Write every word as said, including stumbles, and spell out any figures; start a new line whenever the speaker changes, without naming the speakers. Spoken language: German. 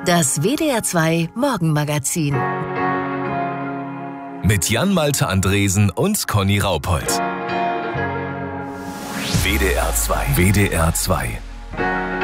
Das W D R zwei Morgenmagazin.
Mit Jan-Malte Andresen und Conny Raupold. W D R zwei. W D R zwei.